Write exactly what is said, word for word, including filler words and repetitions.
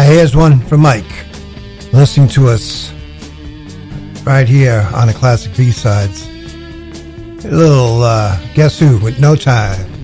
here's one from Mike, listening to us right here on the Classic B-Sides. A little uh, Guess Who with No Time.